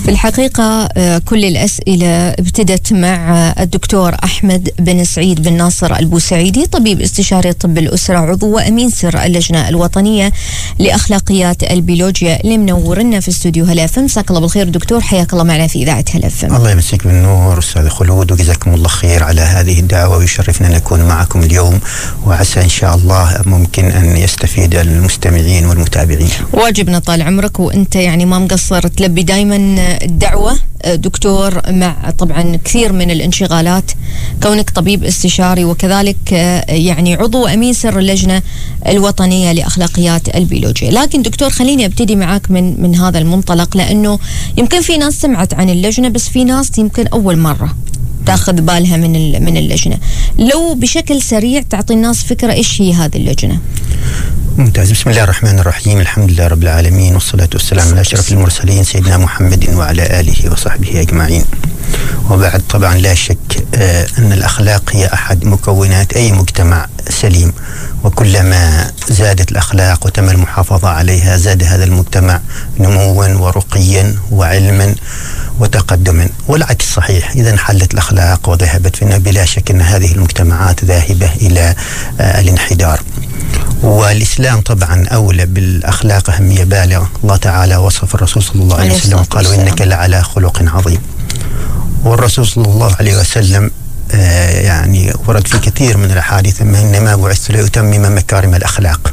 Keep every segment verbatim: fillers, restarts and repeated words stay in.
في الحقيقة كل الأسئلة ابتدت مع الدكتور أحمد بن سعيد بن ناصر البوسعيدي، طبيب استشاري طب الأسرة، عضو وأمين سر اللجنة الوطنية لأخلاقيات البيولوجيا، اللي منورنا في استوديو هلا اف ام. مساك الله بالخير دكتور، حياك الله معنا في إذاعة هلا اف ام. الله يمسيك بالنور أستاذ خلود، وجزاكم الله خير على هذه الدعوة، ويشرفنا أن نكون معكم اليوم، وعسى إن شاء الله ممكن أن يستفيد المستمعين والمتابعين. واجبنا طال عمرك، وأنت يعني ما مقصر تلبي دايما الدعوة دكتور، مع طبعا كثير من الانشغالات، كونك طبيب استشاري وكذلك يعني عضو أمين سر اللجنة الوطنية لأخلاقيات البيولوجيا. لكن دكتور خليني أبتدي معاك من من هذا المنطلق، لأنه يمكن في ناس سمعت عن اللجنة، بس في ناس يمكن أول مرة تاخذ بالها من من اللجنة. لو بشكل سريع تعطي الناس فكرة إيش هي هذه اللجنة؟ ممتاز. بسم الله الرحمن الرحيم، الحمد لله رب العالمين، والصلاة والسلام على أشرف المرسلين سيدنا محمد وعلى آله وصحبه أجمعين. وبعد، طبعا لا شك آه أن الأخلاق هي أحد مكونات أي مجتمع سليم، وكلما زادت الأخلاق وتم المحافظة عليها زاد هذا المجتمع نموا ورقيا وعلما وتقدما، والعكس صحيح. إذا انحلت الأخلاق وذهبت، فإن بلا شك أن هذه المجتمعات ذاهبة إلى آه الانحدار. والإسلام طبعا أولى بالأخلاق أهمية بالغة. الله تعالى وصف الرسول صلى الله عليه وسلم قال: وإنك لعلى خلق عظيم. والرسول صلى الله عليه وسلم آه يعني ورد في كثير من الأحاديث: إنما بعثت لأتمم مكارم الأخلاق.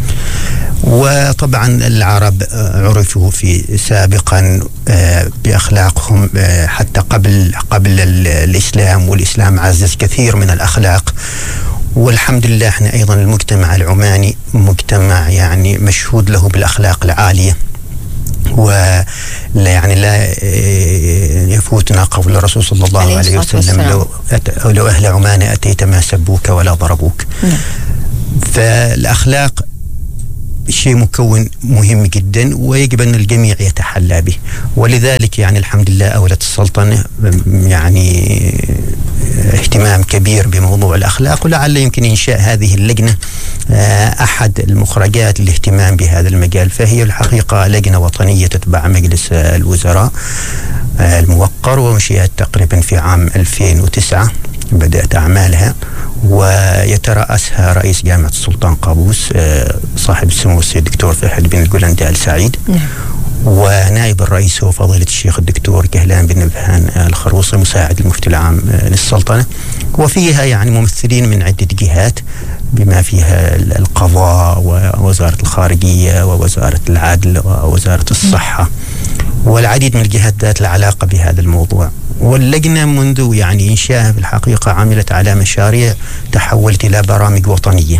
وطبعا العرب عرفوا في سابقا بأخلاقهم حتى قبل قبل الإسلام، والإسلام عزز كثير من الأخلاق. والحمد لله احنا أيضا المجتمع العماني مجتمع يعني مشهود له بالأخلاق العالية، ولا يعني لا يفوتنا قول الرسول صلى الله عليه وسلم: لو لو أهل عمان أتيت ما سبوك ولا ضربوك. فالأخلاق شيء مكون مهم جدا، ويجب أن الجميع يتحلى به. ولذلك يعني الحمد لله أولت السلطنة يعني اهتمام كبير بموضوع الأخلاق، ولعل يمكن إنشاء هذه اللجنة أحد المخرجات للاهتمام بهذا المجال. فهي الحقيقة لجنة وطنية تتبع مجلس الوزراء الموقر، وانشئت تقريبا في عام ألفين وتسعة بدأت أعمالها، ويترأسها رئيس جامعة السلطان قابوس صاحب السمو السيد الدكتور فهد بن الجولندي آل سعيد، ونائب الرئيس هو فضيلة الشيخ الدكتور كهلان بن نبهان الخروصي مساعد المفتي العام للسلطنة. وفيها يعني ممثلين من عدة جهات، بما فيها القضاء ووزارة الخارجية ووزارة العدل ووزارة الصحة، والعديد من الجهات ذات العلاقة بهذا الموضوع. واللجنة منذ يعني إنشائها في الحقيقة عملت على مشاريع تحولت إلى برامج وطنية.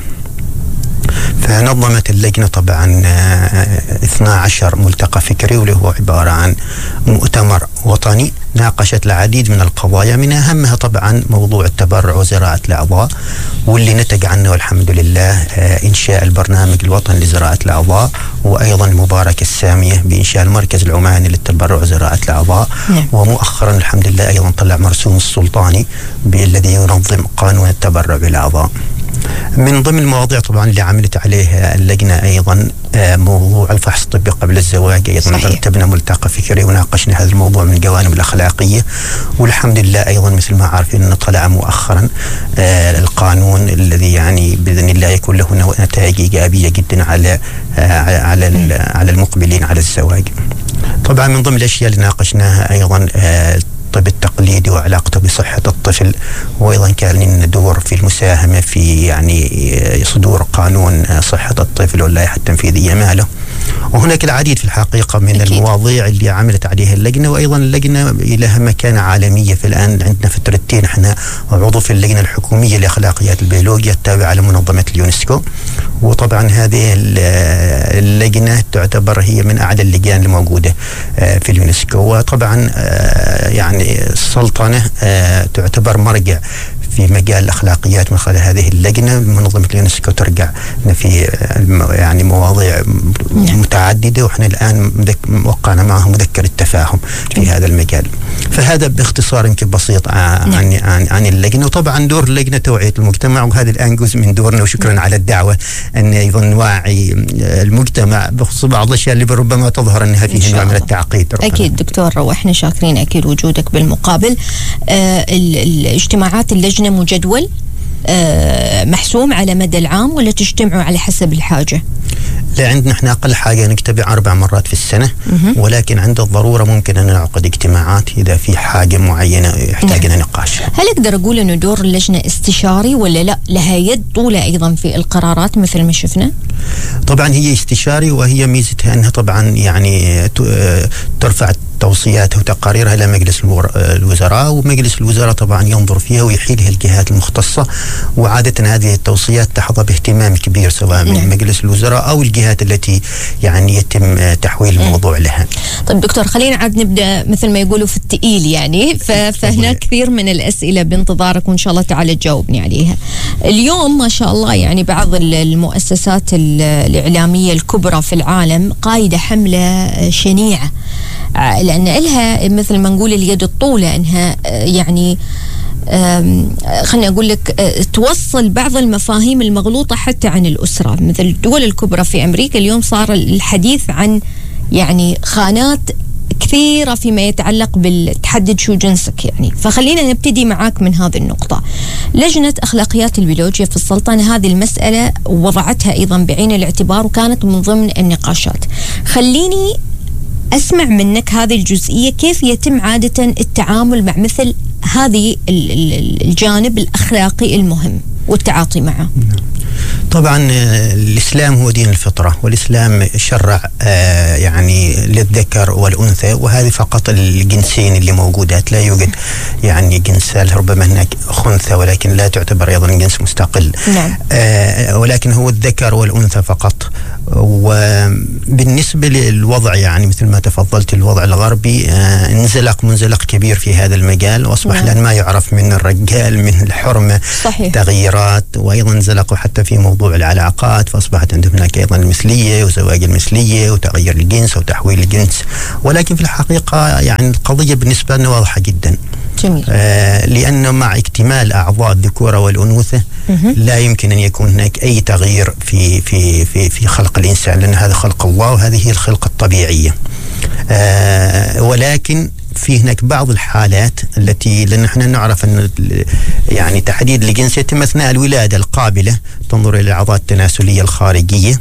فنظمت اللجنة طبعا اثنا عشر ملتقى فكري، واللي هو عبارة عن مؤتمر وطني ناقشت العديد من القضايا، من أهمها طبعا موضوع التبرع وزراعة الأعضاء، واللي نتج عنه والحمد لله إنشاء البرنامج الوطني لزراعة الأعضاء، وأيضا المباركة السامية بإنشاء المركز العماني للتبرع وزراعة الأعضاء. نعم. ومؤخرا الحمد لله أيضا طلع مرسوم السلطاني الذي ينظم قانون التبرع بالأعضاء. من ضمن المواضيع طبعا اللي عملت عليها اللجنة أيضا موضوع الفحص الطبي قبل الزواج. أيضا رتبنا ملتقى فكري وناقشنا هذا الموضوع من الجوانب الأخلاقية، والحمد لله أيضا مثل ما عارفين أنه طلع مؤخرا القانون الذي يعني بإذن الله يكون له نتائج إيجابية جدا على على على المقبلين على الزواج. طبعا من ضمن الأشياء اللي ناقشناها أيضا الطب التقليدي وعلاقته بصحة الطفل، وأيضا كان لنا دور في المساهمة في يعني صدور قانون صحة الطفل واللائحة التنفيذية ماله. وهناك العديد في الحقيقة من أكيد. المواضيع اللي عملت عليها اللجنة، وأيضا اللجنة لها مكانة عالمية. في الآن عندنا في ترتين احنا عضو في اللجنة الحكومية لأخلاقيات البيولوجيا التابعة لمنظمة اليونسكو، وطبعا هذه اللجنة تعتبر هي من أعلى اللجان الموجودة في اليونسكو. وطبعا يعني السلطنة تعتبر مرجع في مجال الأخلاقيات من خلال هذه اللجنة. منظمة اليونسكو ترجع في يعني مواضيع متعددة، وإحنا الآن وقعنا معهم مذكر التفاهم في هذا المجال. فهذا باختصار يمكن بسيط عن, عن, عن اللجنة. وطبعا دور اللجنة توعية المجتمع، وهذا الآن جزء من دورنا، وشكرا على الدعوة أن أيضا نوعي المجتمع بخصوص بعض الأشياء اللي ربما تظهر أنها فيه نوع من التعقيد. أكيد دكتور، وإحنا شاكرين أكيد وجودك بالمقابل. آه الاجتماعات اللجنة مجدول آه محسوم على مدى العام ولا تجتمعوا على حسب الحاجة؟ لا، عندنا احنا أقل حاجة نجتمع أربع مرات في السنة، ولكن عند الضرورة ممكن أن نعقد اجتماعات إذا في حاجة معينة يحتاجنا نقاش. هل أقدر أقول أنه دور اللجنة استشاري ولا لا لها يد طولة أيضا في القرارات مثل ما شفنا؟ طبعا هي استشاري، وهي ميزتها أنها طبعا يعني ترفع توصياتها وتقاريرها إلى مجلس الوزراء، ومجلس الوزراء طبعا ينظر فيها ويحيلها الجهات المختصة، وعادة هذه التوصيات تحظى باهتمام كبير سواء من مجلس الوزراء أو الجهات التي يعني يتم تحويل الموضوع لها. طيب دكتور، خلينا عاد نبدأ مثل ما يقولوا في التقيل يعني، فهناك كثير من الأسئلة بانتظارك وإن شاء الله تعالى تجاوبني عليها. اليوم ما شاء الله يعني بعض المؤسسات الإعلامية الكبرى في العالم قايدة حملة شنيعة، لأن إلها مثل ما نقول اليد الطولة أنها يعني خلني أقول لك توصل بعض المفاهيم المغلوطة حتى عن الأسرة. مثل الدول الكبرى في أمريكا اليوم صار الحديث عن يعني خانات كثيرة فيما يتعلق بالتحدد شو جنسك يعني. فخلينا نبتدي معاك من هذه النقطة. لجنة أخلاقيات البيولوجيا في السلطنة هذه المسألة وضعتها أيضا بعين الاعتبار وكانت من ضمن النقاشات. خليني أسمع منك هذه الجزئية، كيف يتم عادة التعامل مع مثل هذه الجانب الأخلاقي المهم والتعاطي معه؟ طبعا الإسلام هو دين الفطرة، والإسلام شرع يعني للذكر والأنثى، وهذه فقط الجنسين اللي موجودات، لا يوجد يعني جنس، ربما هناك خنثى ولكن لا تعتبر أيضا جنس مستقل. نعم. ولكن هو الذكر والأنثى فقط. وبالنسبة للوضع يعني مثل ما تفضلت، الوضع الغربي انزلق منزلق كبير في هذا المجال، وأصبح الآن ما يعرف من الرجال من الحرمة. صحيح. تغييرات، وأيضا انزلقوا حتى في موضوع العلاقات، فأصبحت عندهم هناك أيضا المثلية وزواج المثلية وتغير الجنس وتحويل الجنس. ولكن في الحقيقة يعني القضية بالنسبة لنا واضحة جدا. جميل. آه لأنه مع اكتمال أعضاء الذكورة والأنوثة لا يمكن أن يكون هناك أي تغيير في في في في خلق الإنسان، لأن هذا خلق الله وهذه هي الخلقة الطبيعية. آه ولكن في هناك بعض الحالات التي، لأن احنا نعرف أن يعني تحديد الجنس يتم أثناء الولادة القابلة، تنظر إلى الأعضاء التناسلية الخارجية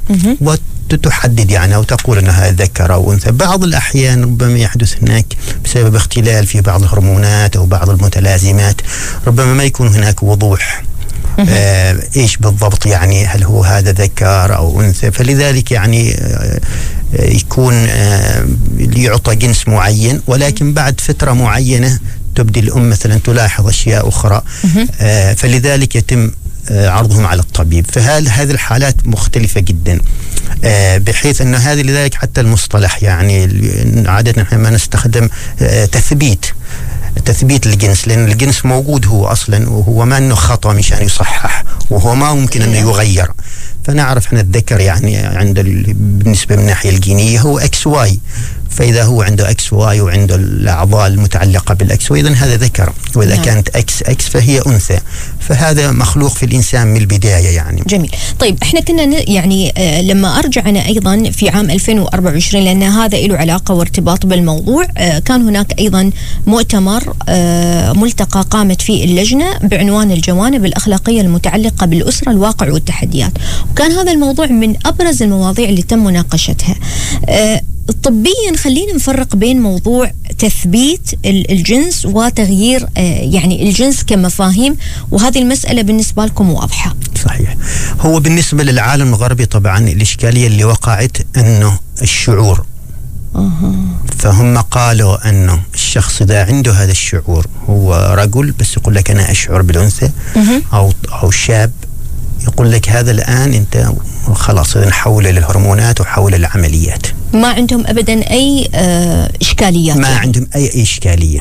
وتحدد يعني أو تقول أنها ذكر أو أنثى. بعض الأحيان ربما يحدث هناك بسبب اختلال في بعض الهرمونات أو بعض المتلازمات، ربما ما يكون هناك وضوح آه إيش بالضبط يعني، هل هو هذا ذكر أو أنثى. فلذلك يعني آه يكون آه يعطى جنس معين، ولكن بعد فترة معينة تبدي الأم مثلا تلاحظ أشياء أخرى، آه فلذلك يتم آه عرضهم على الطبيب. فهذه هذه الحالات مختلفة جدا، آه بحيث أن هذه لذلك حتى المصطلح يعني عادة نحن ما نستخدم آه تثبيت تثبيت الجنس، لأن الجنس موجود هو أصلا، وهو ما أنه خطأ مشان يصحح، وهو ما ممكن أنه يغير. فنعرف أن الذكر يعني عند بالنسبة من الناحية الجينية هو إكس واي، فإذا هو عنده إكس واي وعنده الأعضاء المتعلقة بالإكس واي إذن هذا ذكر، وإذا نعم. كانت إكس إكس فهي أنثى. فهذا مخلوق في الإنسان من البداية يعني. جميل. طيب احنا كنا يعني آه لما أرجع أنا أيضا في عام ألفين وأربعة وعشرين، لأن هذا له علاقة وارتباط بالموضوع، آه كان هناك أيضا مؤتمر آه ملتقى قامت فيه اللجنة بعنوان الجوانب الأخلاقية المتعلقة بالأسرة، الواقع والتحديات، وكان هذا الموضوع من أبرز المواضيع اللي تم مناقشتها. آه طبيا خلينا نفرق بين موضوع تثبيت الجنس وتغيير يعني الجنس كمفاهيم، وهذه المسألة بالنسبة لكم واضحة. صحيح. هو بالنسبة للعالم الغربي طبعا الإشكالية اللي وقعت أنه الشعور، أه. فهم قالوا أنه الشخص إذا عنده هذا الشعور هو رجل بس يقول لك أنا أشعر بالأنثى، أه. أو أو شاب يقول لك هذا الآن أنت خلاص نحول للهرمونات وحول للعمليات. ما عندهم أبدا أي آه إشكاليات؟ ما يعني. عندهم أي إشكالية.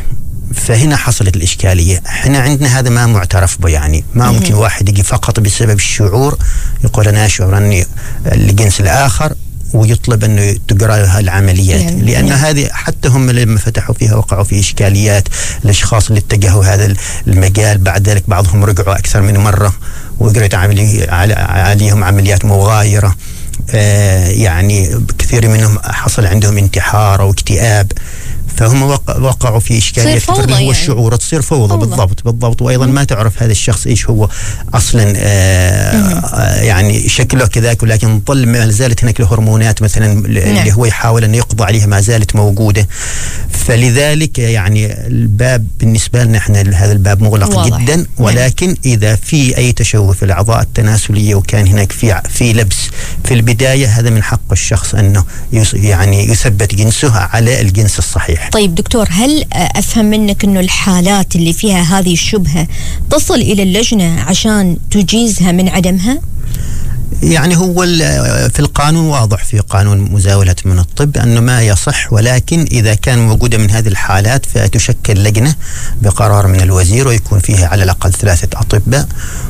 فهنا حصلت الإشكالية. احنا عندنا هذا ما معترف به، يعني ما ممكن واحد يجي فقط بسبب الشعور يقول أنا أشعر أني الجنس الآخر ويطلب أنه تقرأ لها العمليات، يعني لأن يعني هذه حتى هم لما فتحوا فيها وقعوا في إشكاليات. الأشخاص اللي اتجهوا هذا المجال بعد ذلك بعضهم رجعوا أكثر من مرة وقرأت عملي عليهم عمليات مغايرة. آه يعني كثير منهم حصل عندهم انتحار أو اكتئاب، فهم وقعوا في إشكالية كثير اللي هو يعني. الشعور تصير فوضى, فوضى بالضبط بالضبط وأيضا مم. ما تعرف هذا الشخص إيش هو أصلا. آه يعني شكله كذاك، ولكن ظل ما زالت هناك الهرمونات مثلا نعم. اللي هو يحاول أن يقضي عليها ما زالت موجودة. فلذلك يعني الباب بالنسبة لنا احنا هذا الباب مغلق واضح. جدا. ولكن نعم. إذا في أي تشوه في الأعضاء التناسلية وكان هناك في في لبس في البداية، هذا من حق الشخص أنه يعني يثبت جنسه على الجنس الصحيح. طيب دكتور، هل أفهم منك أنه الحالات اللي فيها هذه الشبهة تصل إلى اللجنة عشان تجيزها من عدمها؟ يعني هو في القانون واضح، في قانون مزاولة من الطب أنه ما يصح، ولكن إذا كان موجودة من هذه الحالات فتشكل لجنة بقرار من الوزير ويكون فيها على الأقل ثلاثة أطباء،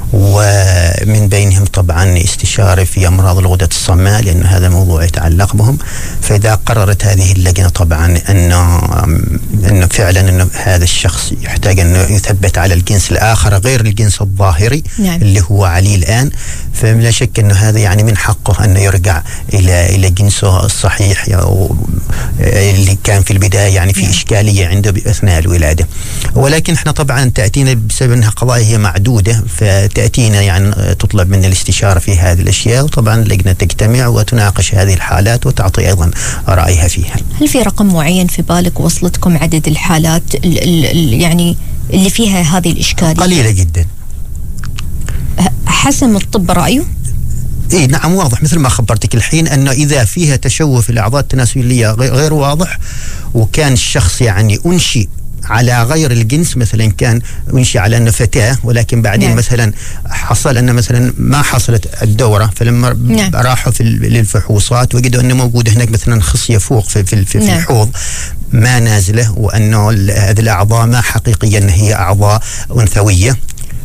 ومن بينهم طبعا استشاري في أمراض الغدة الصماء لأن هذا موضوع يتعلق بهم. فإذا قررت هذه اللجنة طبعا أنه أنه فعلا أنه هذا الشخص يحتاج أنه يثبت على الجنس الآخر غير الجنس الظاهري نعم. اللي هو عليه الآن، فلا شك أنه هذا يعني من حقه أنه يرجع إلى إلى جنسه الصحيح اللي كان في البداية يعني في إشكالية عنده أثناء الولادة. ولكن احنا طبعا تأتينا بسبب أنها قضايا هي معدودة، فتأتينا يعني تطلب منا الاستشارة في هذه الأشياء، وطبعا اللجنة تجتمع وتناقش هذه الحالات وتعطي أيضا رأيها فيها. هل في رقم معين في بالك وصلتكم عدد الحالات يعني اللي فيها هذه الإشكالية؟ قليلة جدا. حسم الطب رأيه؟ إيه نعم واضح، مثل ما خبرتك الحين أنه إذا فيها تشوه في الأعضاء التناسلية غير واضح، وكان الشخص يعني أنشئ على غير الجنس، مثلا كان أنشئ على أنه فتاة ولكن بعدين نعم. مثلا حصل أنه مثلا ما حصلت الدورة، فلما نعم. راحوا في للفحوصات وجدوا أنه موجود هناك مثلا خصية فوق في, في, في, نعم. في الحوض ما نازلة، وأنه هذه الأعضاء ما حقيقيا أن هي أعضاء أنثوية،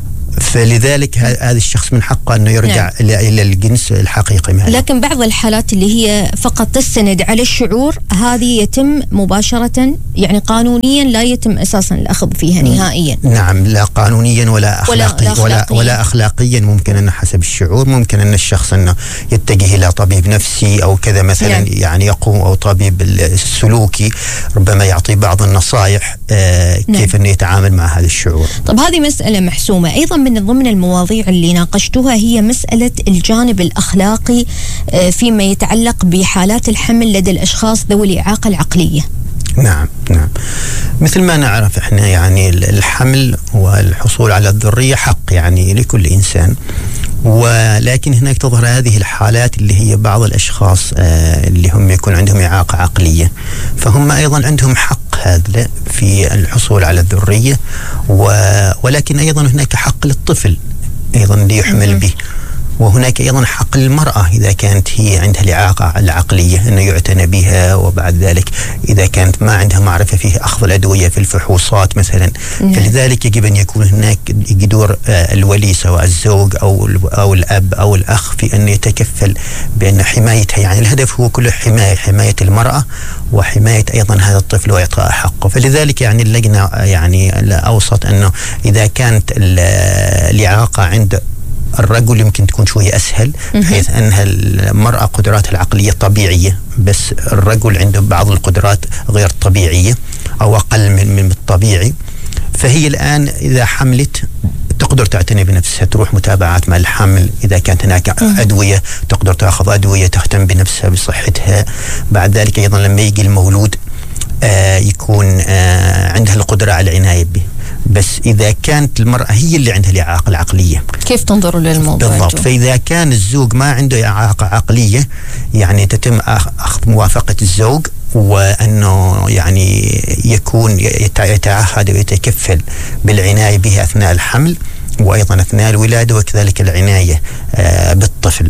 فلذلك هذا الشخص من حقه أنه يرجع نعم. إلى الجنس الحقيقي معه. لكن بعض الحالات اللي هي فقط تستند على الشعور هذه يتم مباشرة، يعني قانونيا لا يتم أساسا الأخذ فيها نهائيا. نعم، لا قانونيا ولا أخلاقيا ولا, ولا, ولا أخلاقيا. ممكن أن حسب الشعور ممكن أن الشخص أنه يتجه إلى طبيب نفسي أو كذا مثلا نعم. يعني يقوم، أو طبيب السلوكي ربما يعطي بعض النصائح آه نعم. كيف أنه يتعامل مع هذا الشعور. طب هذه مسألة محسومة. أيضا من ضمن المواضيع اللي ناقشتوها هي مسألة الجانب الأخلاقي فيما يتعلق بحالات الحمل لدى الأشخاص ذوي الإعاقة العقلية. نعم نعم، مثل ما نعرف احنا يعني الحمل والحصول على الذرية حق يعني لكل إنسان، ولكن هناك تظهر هذه الحالات اللي هي بعض الأشخاص آه اللي هم يكون عندهم إعاقة عقلية، فهم أيضا عندهم حق هذا في الحصول على الذرية، ولكن أيضا هناك حق للطفل أيضا ليحمل به، وهناك أيضا حق للمرأة إذا كانت هي عندها الإعاقة العقلية أنه يعتنى بها، وبعد ذلك إذا كانت ما عندها معرفة فيه أخذ الأدوية في الفحوصات مثلا. نعم. فلذلك يجب أن يكون هناك دور الولي سواء الزوج أو أو الأب أو الأخ في أن يتكفل بأن حمايتها، يعني الهدف هو كله حماية حماية المرأة وحماية أيضا هذا الطفل وإعطاء حقه. فلذلك يعني اللجنة يعني أوصت أنه إذا كانت الإعاقة عند الرجل يمكن تكون شوية أسهل، بحيث أنها المرأة قدراتها العقلية طبيعية، بس الرجل عنده بعض القدرات غير طبيعية أو أقل من من الطبيعي، فهي الآن إذا حملت تقدر تعتني بنفسها، تروح متابعات مع الحمل، إذا كانت هناك أدوية تقدر تأخذ أدوية، تهتم بنفسها بصحتها. بعد ذلك أيضا لما يجي المولود آه يكون آه عندها القدرة على العناية به. بس إذا كانت المرأة هي اللي عندها الإعاقة العقلية، كيف تنظروا للموضوع؟ بالضبط. فإذا كان الزوج ما عنده إعاقة عقلية يعني تتم أخذ موافقة الزوج، وأنه يعني يكون يتعهد ويتكفل بالعناية بها أثناء الحمل وأيضا أثناء الولادة، وكذلك العناية آه بالطفل.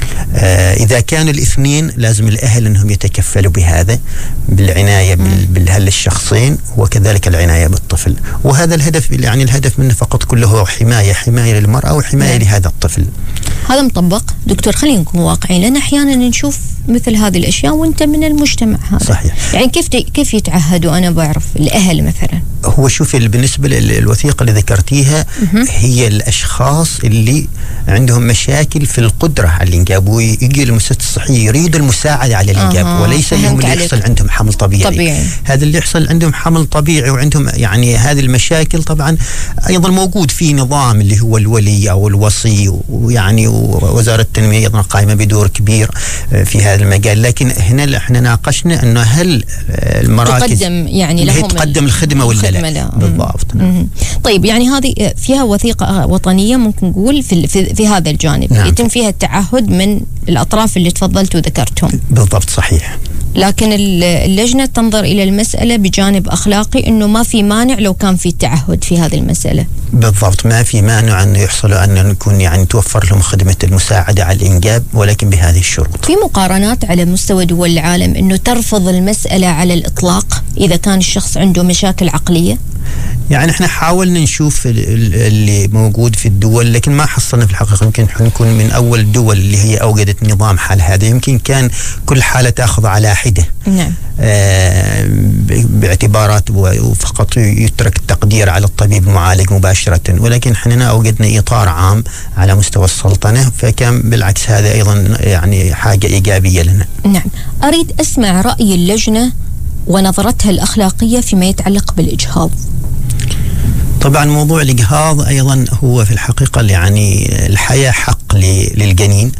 آه إذا كانوا الاثنين لازم الأهل أنهم يتكفلوا بهذا، بالعناية بالأهل الشخصين وكذلك العناية بالطفل. وهذا الهدف، يعني الهدف منه فقط كله هو حماية حماية للمرأة وحماية نعم. لهذا الطفل. هذا مطبق دكتور، خلينا نكون واقعيين، لأن أحيانا نشوف مثل هذه الأشياء وأنت من المجتمع هذا. صحيح. يعني كيف كيف يتعهدوا؟ أنا بعرف الأهل مثلا. هو شوف، بالنسبة للوثيقة اللي ذكرتيها هي الأشخاص اللي عندهم مشاكل في القدرة على الإنجاب، ويجي المؤسسات الصحية يريد المساعدة على الإنجاب آه. وليس اللي يحصل عندهم حمل طبيعي. طبيعي. هذا اللي يحصل عندهم حمل طبيعي وعندهم يعني هذه المشاكل، طبعا أيضا موجود في نظام اللي هو الولي أو الوصي، ويعني ووزارة التنمية أيضا قائمة بدور كبير في هذا المجال. لكن هنا احنا ناقشنا أنه هل المراكز تقدم يعني لهم تقدم الخدمة ولا لا؟ لا. بالضبط. طيب يعني هذه فيها وثيقة وطنية ممكن نقول في, في, في هذا الجانب نعم. يتم فيها التعهد من الأطراف اللي تفضلت وذكرتهم. بالضبط صحيح. لكن اللجنة تنظر إلى المسألة بجانب أخلاقي، أنه ما في مانع لو كان في تعهد في هذه المسألة. بالضبط، ما في مانع أن يحصلوا أن نكون يعني توفر لهم خدمة المساعدة على الإنجاب، ولكن بهذه الشروط. في مقارنات على مستوى دول العالم أنه ترفض المسألة على الإطلاق إذا كان الشخص عنده مشاكل عقلية؟ يعني احنا حاولنا نشوف اللي موجود في الدول، لكن ما حصلنا في الحقيقة. يمكن نكون من أول الدول اللي هي أوجدت نظام حال هذا. يمكن كان كل حالة تأخذ على حدة نعم. آه باعتبارات، وفقط يترك التقدير على الطبيب المعالج مباشرة، ولكن احنا أوجدنا إطار عام على مستوى السلطنة، فكان بالعكس هذا أيضا يعني حاجة إيجابية لنا. نعم. أريد أسمع رأي اللجنة ونظرتها الأخلاقية فيما يتعلق بالإجهاض. طبعا موضوع الإجهاض أيضا هو في الحقيقة يعني الحياة حق للجنين،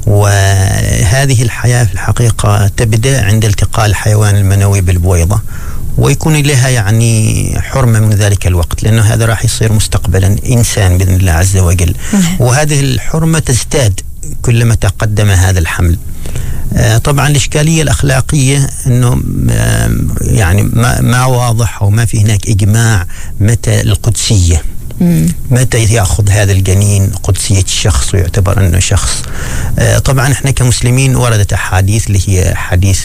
وهذه الحياة في الحقيقة تبدأ عند التقاء الحيوان المنوي بالبويضة، ويكون لها يعني حرمة من ذلك الوقت، لأنه هذا راح يصير مستقبلا إنسان بإذن الله عز وجل. وهذه الحرمة تزداد كلما تقدم هذا الحمل. آه طبعا الإشكالية الأخلاقية أنه آه يعني ما, ما واضح أو ما في هناك إجماع متى القدسية، مم. متى يأخذ هذا الجنين قدسية الشخص ويعتبر أنه شخص. آه طبعا احنا كمسلمين وردت أحاديث اللي هي حديث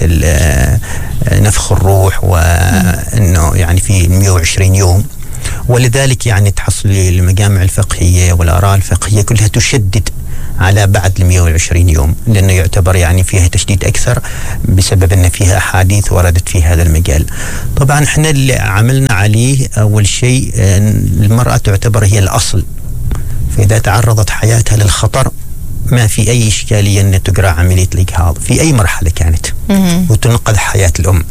نفخ الروح، وأنه يعني في مئة وعشرين يوم، ولذلك يعني تحصل المجامع الفقهية والآراء الفقهية كلها تشدد على بعد المئة وعشرين يوم، لأنه يعتبر يعني فيها تشديد أكثر بسبب أن فيها أحاديث وردت في هذا المجال. طبعا احنا اللي عملنا عليه أول شيء، المرأة تعتبر هي الأصل، فإذا تعرضت حياتها للخطر ما في أي إشكالية أن تجرى عملية الإجهاض في أي مرحلة كانت وتنقذ حياة الأم.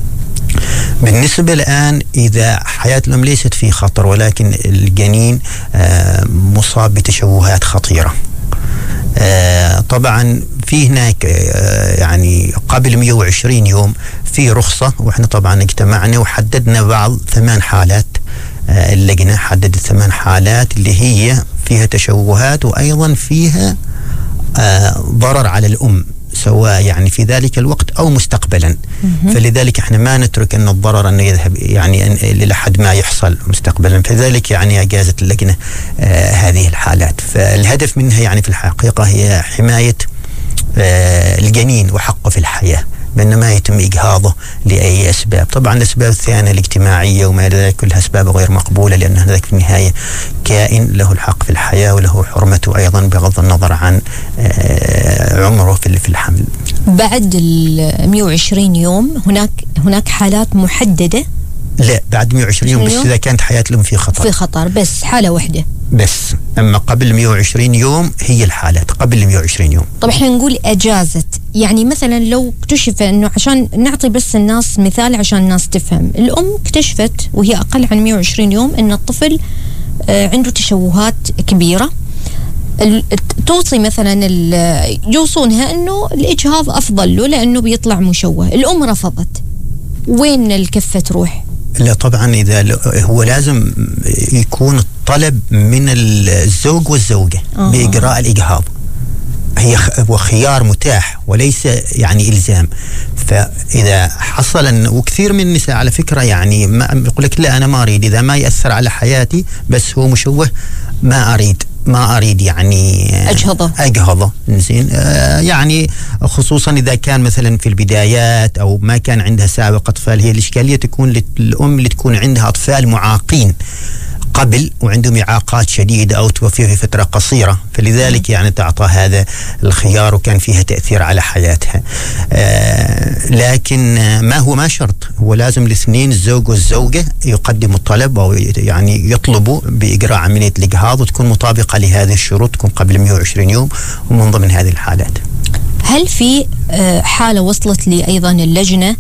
بالنسبة الآن إذا حياة الأم ليست في خطر ولكن الجنين مصاب بتشوهات خطيرة، آه طبعا في هناك آه يعني قبل مئة وعشرين يوم في رخصة، واحنا طبعا اجتمعنا وحددنا بعض ثمان حالات. آه اللجنة حددت ثمان حالات اللي هي فيها تشوهات وأيضا فيها آه ضرر على الأم، سواء يعني في ذلك الوقت أو مستقبلا. فلذلك احنا ما نترك أن الضرر أنه يذهب يعني لحد ما يحصل مستقبلا، فذلك يعني أجازت اللجنة آه هذه الحالات. فالهدف منها يعني في الحقيقة هي حماية آه الجنين وحقه في الحياة، بأنه ما يتم إجهاضه لأي أسباب. طبعا الأسباب الثانية الاجتماعية وما إلى ذلك كلها أسباب غير مقبولة، لأن هذاك في النهاية كائن له الحق في الحياة وله حرمته أيضا بغض النظر عن عمره في الحمل. بعد ال مئة وعشرين يوم هناك هناك حالات محددة؟ لا، بعد مئة وعشرين يوم بس إذا كانت حياة الأم في خطر. في خطر بس حالة واحدة بس، أما قبل مئة وعشرين يوم هي الحالات قبل مئة وعشرين يوم. طب احنا نقول أجازت، يعني مثلا لو اكتشف أنه، عشان نعطي بس الناس مثال عشان الناس تفهم، الأم اكتشفت وهي أقل عن مئة وعشرين يوم أن الطفل عنده تشوهات كبيرة، توصي مثلا يوصونها أنه الإجهاض أفضل له لأنه بيطلع مشوه، الأم رفضت، وين الكفة تروح؟ لا طبعا إذا هو لازم يكون الطلب من الزوج والزوجة آه. بإجراء الإجهاض، هي هو خيار متاح وليس يعني إلزام. فإذا حصل أن، وكثير من النساء على فكرة يعني ما يقول لك لا أنا ما أريد، إذا ما يأثر على حياتي بس هو مشوه ما أريد، ما أريد يعني أجهضه أجهضه إنزين آه يعني خصوصا إذا كان مثلا في البدايات أو ما كان عندها سابقة أطفال. هي الإشكالية تكون للأم اللي تكون عندها أطفال معاقين قبل وعندهم إعاقات شديدة أو توفيه في فترة قصيرة، فلذلك يعني تعطى هذا الخيار وكان فيها تأثير على حياتها. آه لكن ما هو ما شرط، هو لازم الاثنين الزوج والزوجة يقدموا الطلب أو يعني يطلبوا بإجراء عملية الإجهاض وتكون مطابقة لهذه الشروط، تكون قبل مئة وعشرين يوم ومن ضمن هذه الحالات. هل في حالة وصلت لي أيضا اللجنة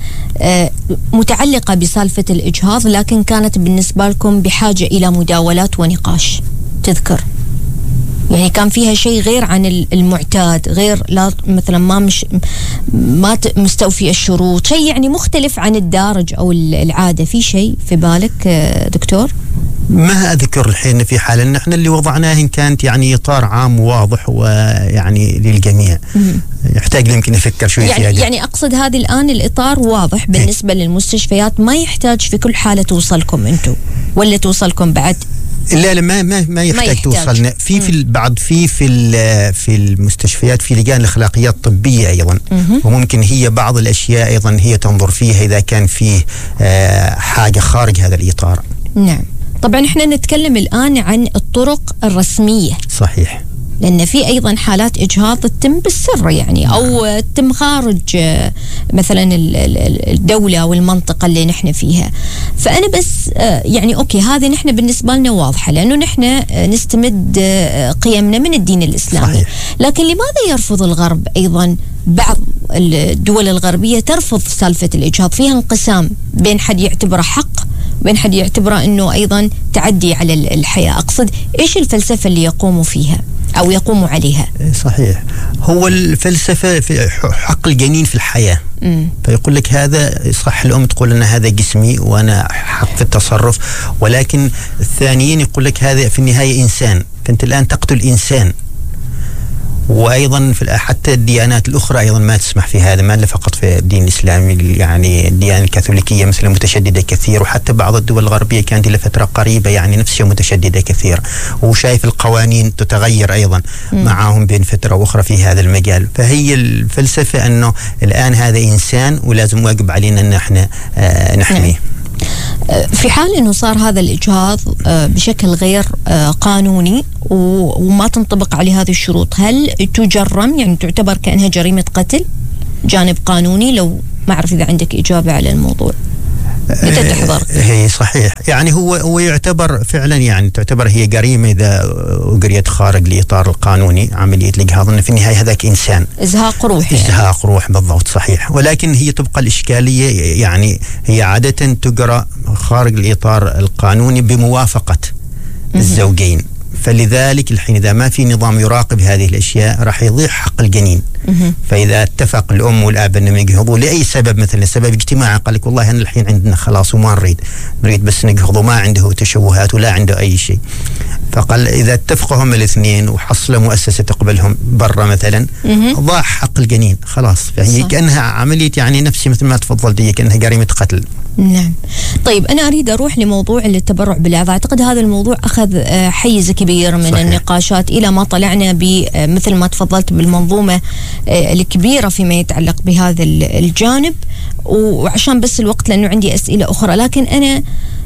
متعلقة بسالفة الإجهاض لكن كانت بالنسبة لكم بحاجة إلى مداولات ونقاش تذكر؟ يعني كان فيها شيء غير عن المعتاد، غير لا مثلا ما مش ما مستوفي الشروط، شيء يعني مختلف عن الدارج أو العادة، في شيء في بالك دكتور؟ ما أذكر الحين في حالة إن إحنا اللي وضعناه إن كانت يعني إطار عام واضح ويعني للجميع. يحتاج يمكن نفكر شوي يعني زيادة. يعني أقصد هذه الآن الإطار واضح بالنسبة إيه؟ للمستشفيات ما يحتاج في كل حالة توصلكم أنتم ولا توصلكم بعد؟ لا لا ما ما ما يحتاج, ما يحتاج. توصلنا في في بعد في في في المستشفيات في لجان الاخلاقيات الطبيه ايضا، مم. وممكن هي بعض الاشياء ايضا هي تنظر فيها اذا كان فيه حاجه خارج هذا الاطار. نعم طبعا احنا نتكلم الان عن الطرق الرسميه. صحيح. لأن في أيضا حالات إجهاض تتم بالسر يعني أو تتم خارج مثلا الدولة أو المنطقة اللي نحن فيها. فأنا بس يعني أوكي هذه نحن بالنسبة لنا واضحة لأنه نحن نستمد قيمنا من الدين الإسلامي. صحيح. لكن لماذا يرفض الغرب أيضا؟ بعض الدول الغربية ترفض سالفة الإجهاض، فيها انقسام بين حد يعتبره حق وبين حد يعتبره أنه أيضا تعدي على الحياة. أقصد إيش الفلسفة اللي يقوموا فيها أو يقوموا عليها؟ صحيح. هو الفلسفة في حق الجنين في الحياة. مم. فيقول لك هذا صح، الأم تقول أن هذا جسمي وأنا حق في التصرف، ولكن الثانيين يقول لك هذا في النهاية إنسان، فأنت الآن تقتل إنسان. وأيضا في حتى الديانات الأخرى أيضا ما تسمح في هذا، ما فقط في الدين الإسلامي، يعني الديانة الكاثوليكية مثلا متشددة كثير، وحتى بعض الدول الغربية كانت إلى فترة قريبة يعني نفس الشيء متشددة كثير، وشايف القوانين تتغير أيضا م. معهم بين فترة وأخرى في هذا المجال. فهي الفلسفة أنه الآن هذا إنسان ولازم واجب علينا أن احنا آه نحميه. في حال أنه صار هذا الإجهاض بشكل غير قانوني وما تنطبق عليه هذه الشروط، هل تجرم يعني تعتبر كأنها جريمة قتل جانب قانوني؟ لو ما أعرف إذا عندك إجابة على الموضوع. متى تحضر؟ هي صحيح، يعني هو هو يعتبر فعلا يعني تعتبر هي جريمة إذا أجريت خارج الإطار القانوني عملية الإجهاض، إن في النهاية هذاك إنسان. إزهاق روح. يعني. إزهاق روح بالضبط صحيح، ولكن هي تبقى الإشكالية يعني هي عادة تجرى خارج الإطار القانوني بموافقة الزوجين، فلذلك الحين إذا ما في نظام يراقب هذه الأشياء راح يضيع حق الجنين. فإذا اتفق الأم والأب أنهم يجهضوا لأي سبب، مثلا سبب اجتماعي، قال لك والله أنا الحين عندنا خلاص وما نريد نريد بس نجهضوا، ما عنده تشوهات ولا عنده أي شيء، فقال إذا اتفقوا هم الاثنين وحصلوا مؤسسة تقبلهم برا مثلا ضاع حق الجنين خلاص. فهي صح. كأنها عملية يعني نفسي مثل ما تفضلت هي كأنها جريمة قتل. نعم. طيب أنا أريد أروح لموضوع التبرع بالأعضاء. أعتقد هذا الموضوع أخذ حيز كبير من صحيح. النقاشات إلى ما طلعنا بمثل ما تفضلت بالمنظومة الكبيرة فيما يتعلق بهذا الجانب، وعشان بس الوقت لأنه عندي أسئلة أخرى. لكن أنا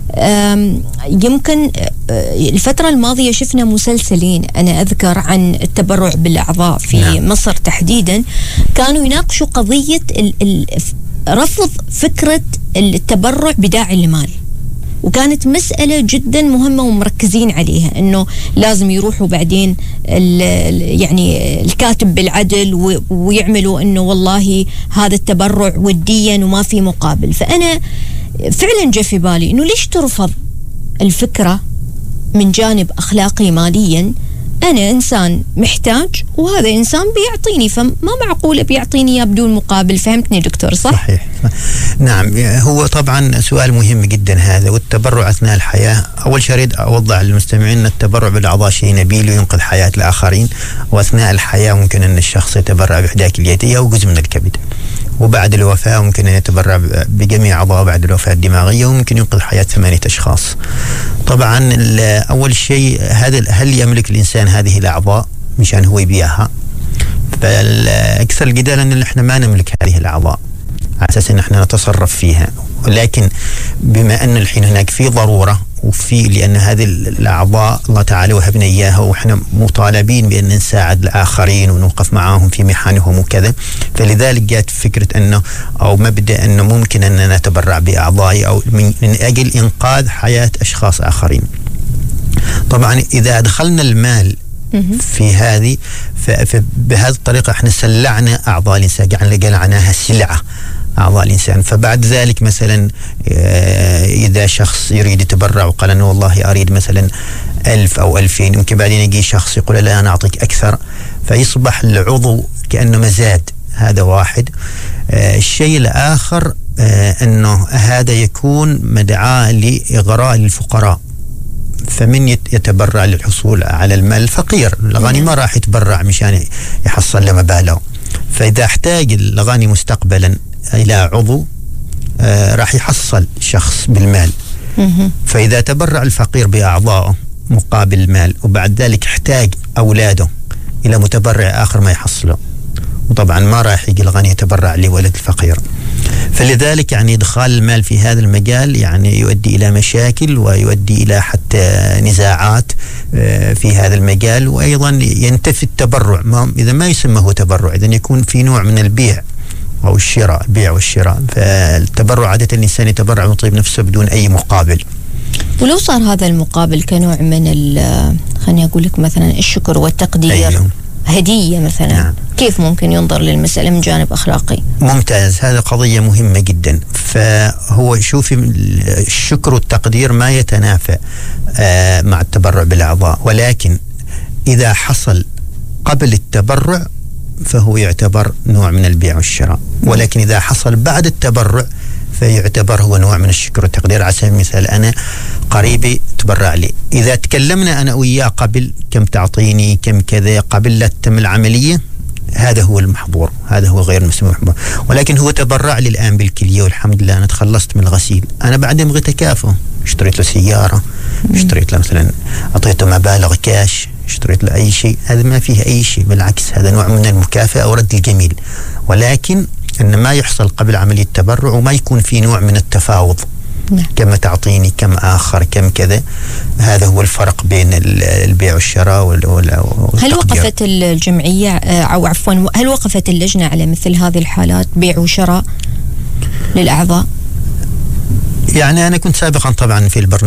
يمكن الفترة الماضية شفنا مسلسلين أنا أذكر عن التبرع بالأعضاء في نعم. مصر تحديدا، كانوا يناقشوا قضية رفض فكرة التبرع بداعي المال، وكانت مسألة جدا مهمة ومركزين عليها أنه لازم يروحوا بعدين يعني الكاتب بالعدل ويعملوا أنه والله هذا التبرع وديا وما في مقابل. فأنا فعلا جاء في بالي أنه ليش ترفض الفكرة من جانب أخلاقي ماليا؟ أنا إنسان محتاج وهذا إنسان بيعطيني، فما معقولة بيعطيني إياه بدون مقابل. فهمتني دكتور صح؟ صحيح. نعم، هو طبعا سؤال مهم جدا هذا. والتبرع أثناء الحياة، أول شيء أريد أوضح للمستمعين أن التبرع بالأعضاء شيء نبيل وينقذ حياة الآخرين، وأثناء الحياة ممكن أن الشخص يتبرع بإحدى كليتيه أو جزء من الكبد، وبعد الوفاة ممكن أن يتبرع بجميع أعضاء بعد الوفاة الدماغية، وممكن ينقذ حياة ثمانية أشخاص. طبعا أول شيء هذا هل يملك الإنسان هذه الأعضاء مشان هو يبيعها؟ فالأكثر الجدال أن احنا ما نملك هذه الأعضاء على أساس أن احنا نتصرف فيها، ولكن بما أن الحين هناك في ضرورة وفي لأن هذه الأعضاء الله تعالى وهبنا إياها وإحنا مطالبين بأن نساعد الآخرين ونوقف معهم في محنهم وكذا، فلذلك جاءت فكرة أنه أو مبدأ أنه ممكن أن نتبرع بأعضائي أو من أجل إنقاذ حياة أشخاص آخرين. طبعا إذا أدخلنا المال في هذه فبهذه الطريقة احنا سلعنا أعضاء الإنسان، يعني جعلناها سلعة أعضاء الإنسان. فبعد ذلك مثلا إذا شخص يريد يتبرع وقال أنه والله أريد مثلا ألف أو ألفين، يمكن بعدين يجي شخص يقول لا أنا أعطيك أكثر، فيصبح العضو كأنه مزاد. هذا واحد. الشيء الآخر أنه هذا يكون مدعاة لإغراء الفقراء، فمن يتبرع للحصول على المال الفقير. الغني ما راح يتبرع مشان يحصل له مبالغ، فإذا احتاج الغني مستقبلا إلى عضو آه راح يحصل شخص بالمال. فإذا تبرع الفقير بأعضائه مقابل المال وبعد ذلك احتاج أولاده إلى متبرع آخر ما يحصله، وطبعا ما راح يجي الغني يتبرع لولد الفقير. فلذلك يعني إدخال المال في هذا المجال يعني يؤدي إلى مشاكل ويؤدي إلى حتى نزاعات في هذا المجال، وأيضا ينتفي التبرع. ما إذا ما يسمى هو تبرع، إذا يكون في نوع من البيع أو الشراء، البيع والشراء. فالتبرع عادة الإنسان يتبرع من طيب نفسه بدون أي مقابل. ولو صار هذا المقابل كنوع من خليني أقول لك مثلا الشكر والتقدير، أيوه. هدية مثلا، نعم. كيف ممكن ينظر للمسألة من جانب أخلاقي؟ ممتاز، هذا قضية مهمة جدا. فهو شوفي الشكر والتقدير ما يتنافى آه مع التبرع بالأعضاء، ولكن إذا حصل قبل التبرع فهو يعتبر نوع من البيع والشراء، ولكن إذا حصل بعد التبرع فيعتبر هو نوع من الشكر والتقدير. على سبيل المثال أنا قريبي تبرع لي، إذا تكلمنا أنا وياه قبل كم تعطيني كم كذا قبل لا تتم العملية، هذا هو المحظور، هذا هو غير مسموح محظور. ولكن هو تبرع لي الآن بالكلية والحمد لله أنا تخلصت من الغسيل، أنا بعدين بغيت أكافئه، اشتريت له سيارة، اشتريت له مثلا أعطيته مبالغ كاش، اشتريت له أي شيء، هذا ما فيه أي شيء، بالعكس هذا نوع من المكافأة ورد الجميل. ولكن أن ما يحصل قبل عملية التبرع وما يكون في نوع من التفاوض، نعم. كم تعطيني كم آخر كم كذا، هذا هو الفرق بين البيع والشراء والتقدير. هل وقفت الجمعية أو عفوا هل وقفت اللجنة على مثل هذه الحالات بيع وشراء للأعضاء؟ يعني أنا كنت سابقا طبعا في البرنامج